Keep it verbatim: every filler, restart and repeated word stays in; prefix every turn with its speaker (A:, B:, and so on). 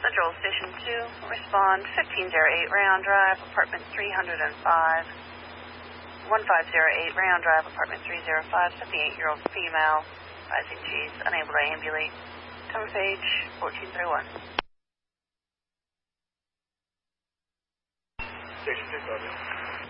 A: Central Station two, respond fifteen oh eight Rayon Drive, apartment three oh five. fifteen oh eight Rayon Drive, apartment three oh five, seventy-eight-year-old female, advising she's unable to ambulate. Cover page fourteen thirty-one.
B: Station two,